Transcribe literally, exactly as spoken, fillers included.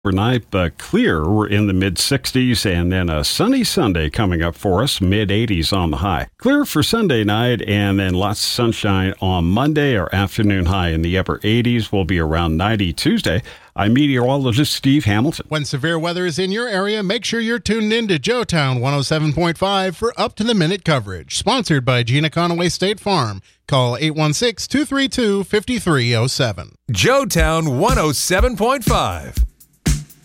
Overnight, but clear. We're in the mid sixties, and then a sunny Sunday coming up for us, mid eighties on the high. Clear for Sunday night, and then lots of sunshine on Monday. Our afternoon high in the upper eighties will be around ninety Tuesday. I'm meteorologist Steve Hamilton. When severe weather is in your area, make sure you're tuned in to Joetown one oh seven point five for up-to-the-minute coverage. Sponsored by Gina Conaway State Farm. Call eight one six, two three two, five three zero seven. Joetown one oh seven point five.